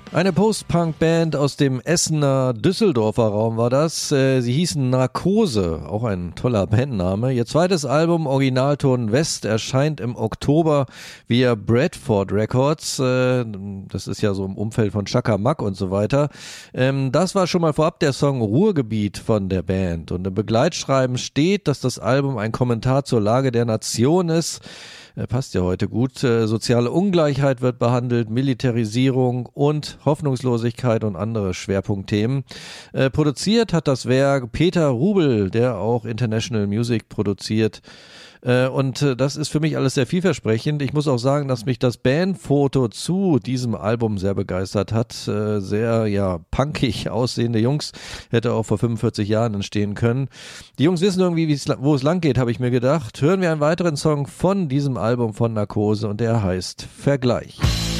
Eine Post-Punk-Band aus dem Essener Düsseldorfer Raum war das. Sie hießen Narkose, auch ein toller Bandname. Ihr zweites Album Originalton West erscheint im Oktober via Bradford Records. Das ist ja so im Umfeld von Chaka Mack und so weiter. Das war schon mal vorab der Song Ruhrgebiet von der Band. Und im Begleitschreiben steht, dass das Album ein Kommentar zur Lage der Nation ist. Passt ja heute gut. Soziale Ungleichheit wird behandelt, Militarisierung und Hoffnungslosigkeit und andere Schwerpunktthemen. Produziert hat das Werk Peter Rubel, der auch International Music produziert. Und das ist für mich alles sehr vielversprechend. Ich muss auch sagen, dass mich das Bandfoto zu diesem Album sehr begeistert hat. Sehr, punkig aussehende Jungs. Hätte auch vor 45 Jahren entstehen können. Die Jungs wissen irgendwie, wo es lang geht, habe ich mir gedacht. Hören wir einen weiteren Song von diesem Album von Narkose und der heißt Vergleich.